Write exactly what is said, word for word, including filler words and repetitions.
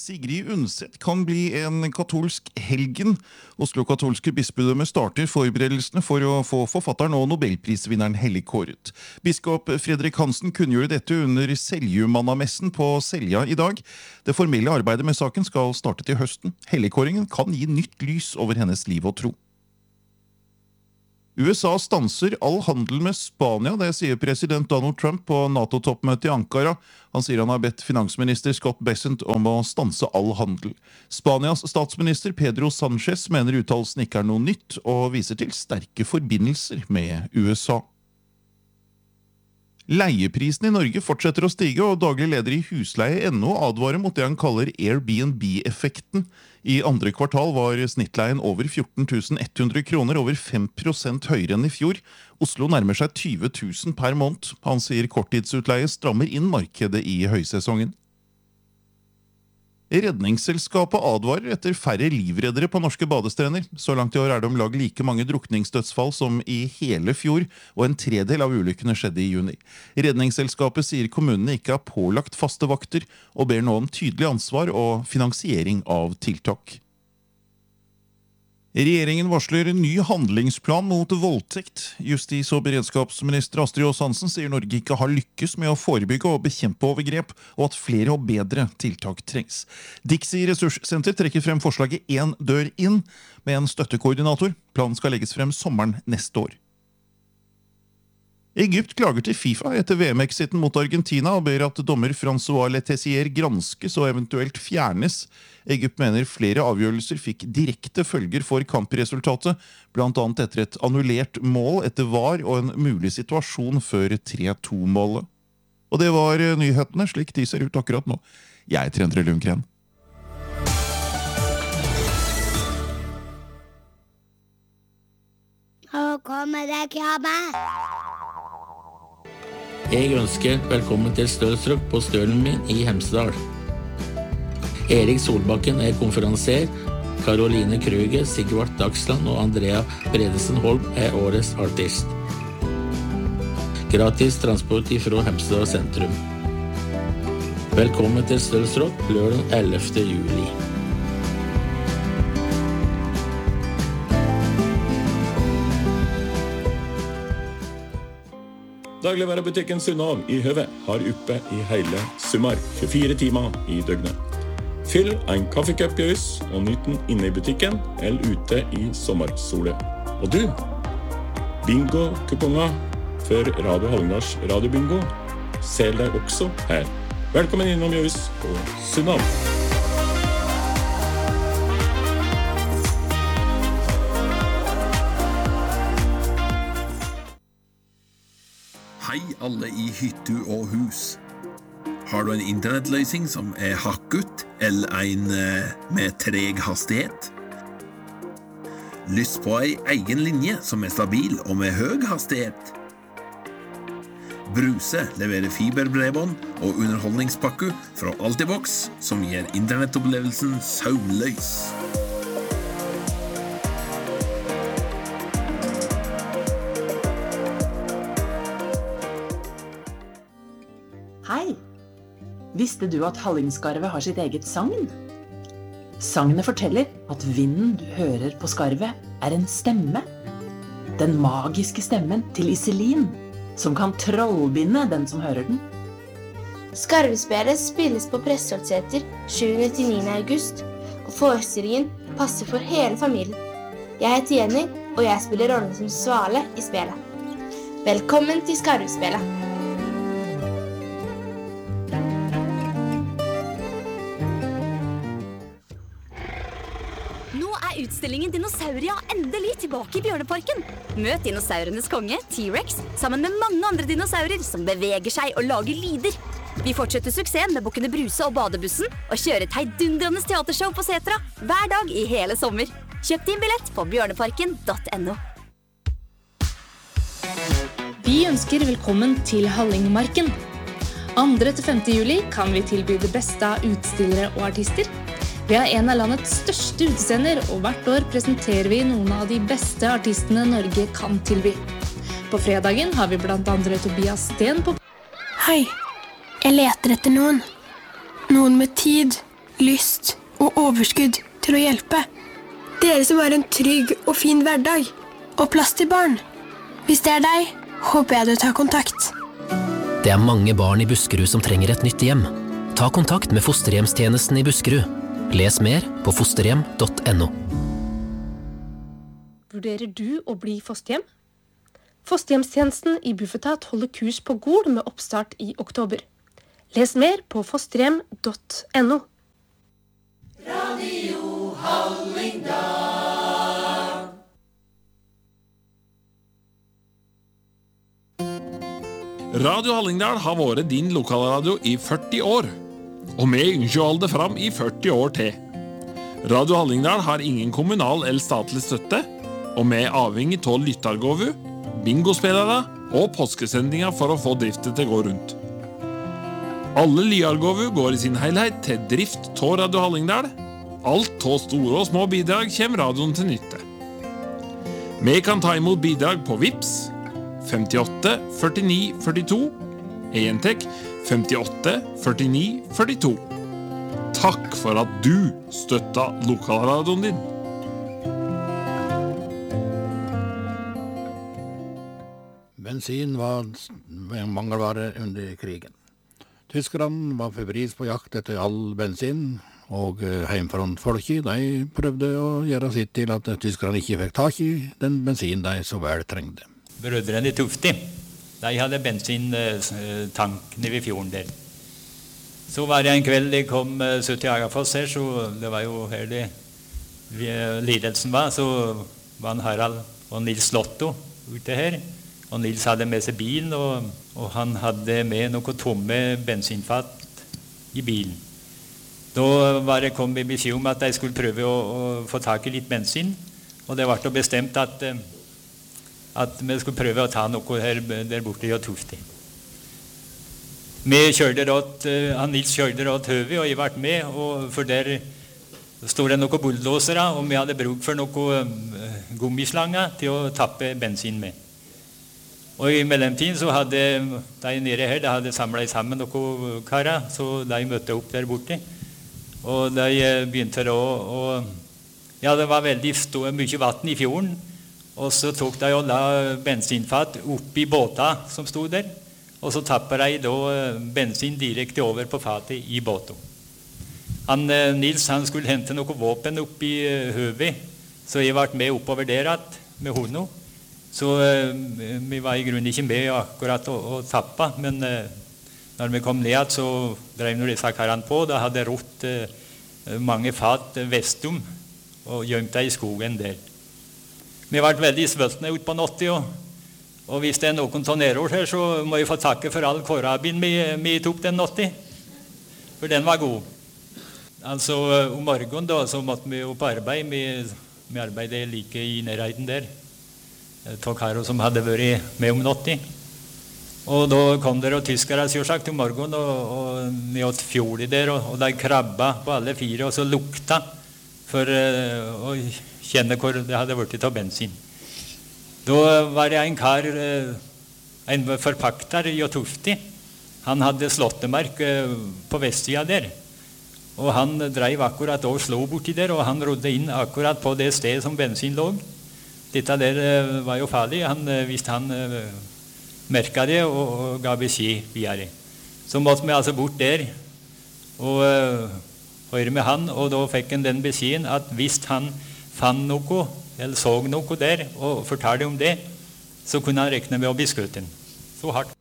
Sigrid Undset kan bli en katolsk helgen. Oslo katolske bispedømme starter forberedelsene for å få forfatteren og nobelprisvinneren helligkåret. Biskop Fredrik Hansen kunngjorde dette under Seljumannamessen på Selja i dag. Det formelle arbeidet med saken skal starte til høsten. Helligkåringen kan gi nytt lys over hennes liv og tro. U S A stanser all handel med Spania, det sier president Donald Trump på NATO-toppmøtet i Ankara. Han sier han har bedt finansminister Scott Bessent om å stanse all handel. Spanias statsminister Pedro Sánchez mener uttalelsen ikke er noe nytt, og viser til sterke forbindelser med U S A. Leieprisen i Norge fortsetter å stige, og daglig leder i husleie punkt no advarer mot det han kaller Airbnb-effekten. I andre kvartal var snittleien over fjorten tusen ett hundre kroner, over fem prosent høyere enn i fjor. Oslo nærmer seg tyve tusen per måned. Han sier korttidsutleie strammer inn markedet i høysesongen. Redningsselskapet advarer etter færre livreddere på norske badestrender. Så langt i år er det om lag like mange drukningsdødsfall som i hele fjor, og en tredel av ulykkene skjedde i juni. Redningsselskapet sier kommunene ikke har pålagt faste vakter, og ber nå om tydelig ansvar og finansiering av tiltak. Regjeringen varsler en ny handlingsplan mot voldtekt. Justis- og beredskapsminister Astrid Aas-Hansen sier Norge ikke har lykkes med å forebygge og bekjempe overgrep, og at flere og bedre tiltak trengs. Dixie Ressurssenter trekker frem forslaget «En dør inn» med en støttekoordinator. Planen skal legges frem sommeren neste år. Egypt klager til FIFA etter V M-exiten mot Argentina og ber at dommer François Letessier granskes og eventuelt fjernes. Egypt mener flere avgjørelser fikk direkte følger for kampresultatet, blant annet etter et annullert mål etter V A R og en mulig situasjon før tre to-målet. Og det var nyhetene, slik de ser ut akkurat nå. Jeg heter Endre Lundgren. Nå kommer det krabbe! Jeg ønsker velkommen til Stølstrøk på stølen min i Hemsedal. Erik Solbakken er konferanser, Caroline Krøger, Sigvart Dagsland og Andrea Bredesen Holm er årets artist. Gratis transport fra Hemsedal sentrum. Velkommen til Stølstrøk lørdag ellevte juli. Dagligvarebutikken Sunnov i Høve har oppe i hele sommer, tjuefire timer i døgnet. Fyll en kaffecup-jus og nyt den inne i butikken eller ute i sommersole. Og du, bingo-kuponger for Radio Hallingdals radiobingo ser deg også her. Velkommen innom Jus på Sunnov. Hei alle i hytte og hus. Har du en internettløsning som er hakket, eller en eh, med treg hastighet? Lyst på en egen linje som er stabil og med høy hastighet? Bruse leverer fiberbredbånd og underholdningspakke fra Altibox, som gir internettopplevelsen søvnløs. Hei! Visste du at Hallingskarvet har sitt eget sagn? Sagnet forteller at vinden du hører på skarvet er en stemme. Den magiske stemmen til Iselin, som kan trollbinde den som hører den. Skarvespillet spilles på Prestholtseter sjuende til niende august, og forestillingen passer for hele familien. Jeg heter Jenny, og jeg spiller rollen som Svale i spillet. Velkommen til Skarvespillet! Utstillingen Dinosauria endelig tilbake i Bjørneparken. Møt dinosaurenes konge, T-Rex, sammen med mange andre dinosaurer som beveger seg og lager lyder. Vi fortsetter suksessen med Bukkene Bruse og Badebussen, og kjører et heidundrende teatershow på Setra hver dag i hele sommer. Kjøp din billett på bjørneparken punktum no. Vi ønsker velkommen til Hallingmarken. andre til femte juli kan vi tilby det beste av utstillere og artister. Vi har en av landets største utescener, og hvert år presenterer vi noen av de beste artistene Norge kan tilby. På fredagen har vi blant andre Tobias Sten på... Hei, jeg leter etter noen. Noen med tid, lyst og overskudd til å hjelpe. Dere som har en trygg og fin hverdag, og plass til barn. Hvis det er deg, håper jeg du tar kontakt. Det er mange barn i Buskerud som trenger et nytt hjem. Ta kontakt med fosterhjemstjenesten i Buskerud. Les mer på fosterhjem punktum no. Vurderer du å bli fosterhjem? Fosterhjemstjenesten i Bufetat holder kurs på Gol med oppstart i oktober. Les mer på fosterhjem punktum no. Radio Hallingdal. Radio Hallingdal har vært din lokalradio i førti år, og vi ønsker å holde det fram i førti år til. Radio Hallingdal har ingen kommunal eller statlig støtte, og vi er avhengig av lyttergåvu, bingospillere og påskesendinger for å få driften til å gå rundt. Alle lyargåvu går i sin helhet til drift av Radio Hallingdal. Alt av store og små bidrag kommer radioen til nytte. Vi kan ta imot bidrag på Vips femtiåtte førtini førtito, Entek femtiåtte førtini førtito. Takk for at du støtta lokalradioen din. Bensin var en mangelvare under krigen. Tyskerne var febris på jakt etter all bensin, og heimfrontfolket de prøvde å gjøre sitt til at tyskerne ikke fikk tak i den bensin de så vel trengte. Brødrene Tufti, de hadde bensintank nede ved fjorden der. Så var det en kveld det kom sytti Agafoss her, så det var jo her det lidelsen var, så var han Harald og Nils Lotto ute her. Og Nils hadde med seg bilen, og, og han hadde med noen tomme bensinfatt i bilen. Da var det kom vi beskjed om at de skulle prøve å, å få tak i litt bensin, og det ble bestemt at, at vi skulle prøve å ta noe her der borte i Tufti. Vi kjørte rått, han Nils kjørte rått høve, og jeg ble med, og for der stod det noen bulldosere, og vi hadde bruk for noen gummislanger til å tappe bensin med. Og i mellomtiden så hadde de nede her, de hadde samlet sammen noen karer, så de møtte opp der borte. Og de begynte da, og ja, det var veldig stor, mye vatten i fjorden, og så tok de og la bensinfatt opp i båta som stod der, og så tappet de da bensin direkte over på fatet i båten. Han, Nils han skulle hente noen våpen opp i høvet, så jeg ble med oppover der med hono. Så uh, vi var i grunnen ikke med akkurat å, å tappe, men uh, når vi kom ned så drev nå disse karene på. Da hadde rott uh, mange fat vestum og gjemt deg i skogen der. Vi ble veldig svøltne ut på nåtti, og, og hvis det er noen av nedover her, så må jeg få takke for all kårabien vi, vi tok den nåtti, for den var god. Altså uh, om morgenen da, så måtte vi jo på arbeid, vi, vi arbeidet like i nærheten der. Tok her som hadde vært med om nåtti. Og da kom der og tyskere selvsagt om morgenen og, og ned åt fjordet der, og, og de krabba på alle fire og så lukta for uh, å kjenne hvor det hadde vært av bensin. Da var det en kar, uh, en forpakter i Tufti. Han hadde slåttemark uh, på vestsida der, og han drev akkurat og slå borti der, og han rodde inn akkurat på det stedet som bensin lå. Dette der uh, var jo farlig, han, uh, hvis han uh, merket det og, og ga beskjed videre. Så måtte vi altså bort der og uh, høre med han, og da fikk han den beskjeden at hvis han fann noe, eller så noe der, og fortalte om det, så kunne han rekne med å bli skutt. Så hardt.